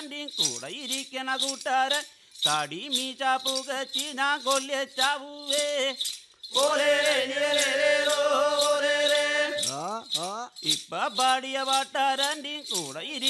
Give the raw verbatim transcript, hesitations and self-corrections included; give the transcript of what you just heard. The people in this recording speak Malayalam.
വാട്ടാരൻ്റെയും കൂടെ ഇരിക്കണ കൂട്ടാരൻ താടി മീശ പുകച്ചി ഞാൻ കൊല്ലിച്ചാവൂവേ ഇപ്പ പാടിയ വാട്ടാരൻ്റെയും കൂടെ ഇരി